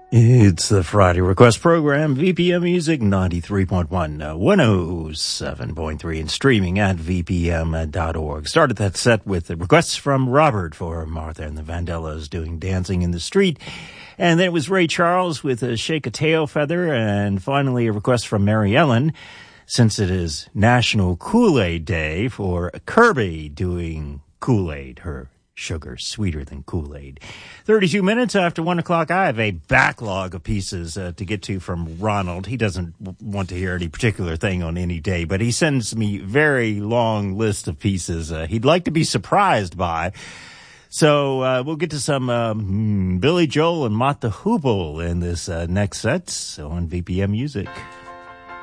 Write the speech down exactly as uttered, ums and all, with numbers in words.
It's the Friday Request Program, V P M Music ninety-three point one, uh, one oh seven point three, and streaming at v p m dot org. Started that set with the requests from Robert for Martha and the Vandellas doing Dancing in the Street. And then it was Ray Charles with a Shake a Tail Feather. And finally, a request from Mary Ellen, since it is National Kool-Aid Day, for Kirby doing Kool-Aid, her sugar sweeter than Kool-Aid. thirty-two minutes after one o'clock, I have a backlog of pieces uh, to get to from Ronald. He doesn't w- want to hear any particular thing on any day, but he sends me very long list of pieces uh, he'd like to be surprised by. So uh, we'll get to some um, Billy Joel and Mott the Hoople in this uh, next set on V P M Music.